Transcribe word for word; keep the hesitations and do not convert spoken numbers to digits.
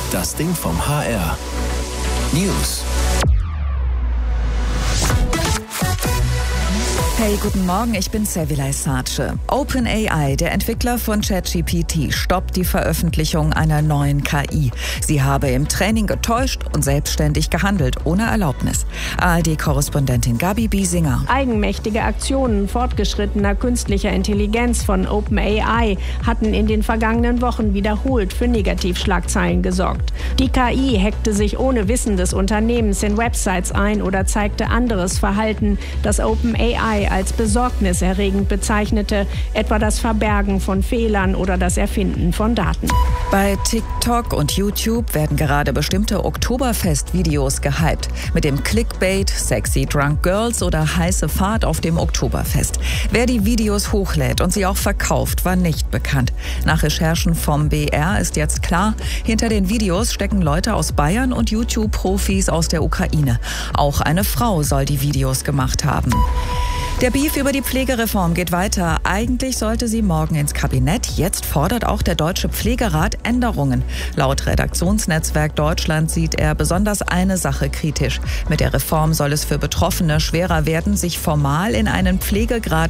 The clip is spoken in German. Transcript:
Das Ding vom H R. News. Hey, guten Morgen, ich bin Sevilay Sace. OpenAI, der Entwickler von ChatGPT, stoppt die Veröffentlichung einer neuen K I. Sie habe im Training getäuscht und selbstständig gehandelt, ohne Erlaubnis. A R D-Korrespondentin Gabi Biesinger. Eigenmächtige Aktionen fortgeschrittener künstlicher Intelligenz von OpenAI hatten in den vergangenen Wochen wiederholt für Negativschlagzeilen gesorgt. Die K I hackte sich ohne Wissen des Unternehmens in Websites ein oder zeigte anderes Verhalten, das OpenAI als besorgniserregend bezeichnete, etwa das Verbergen von Fehlern oder das Erfinden von Daten. Bei TikTok und YouTube werden gerade bestimmte Oktoberfest-Videos gehypt. Mit dem Clickbait Sexy Drunk Girls oder heiße Fahrt auf dem Oktoberfest. Wer die Videos hochlädt und sie auch verkauft, war nicht bekannt. Nach Recherchen vom B R ist jetzt klar, hinter den Videos stecken Leute aus Bayern und YouTube-Profis aus der Ukraine. Auch eine Frau soll die Videos gemacht haben. Der Beef über die Pflegereform geht weiter. Eigentlich sollte sie morgen ins Kabinett. Jetzt fordert auch der Deutsche Pflegerat Änderungen. Laut Redaktionsnetzwerk Deutschland sieht er besonders eine Sache kritisch. Mit der Reform soll es für Betroffene schwerer werden, sich formal in einen Pflegegrad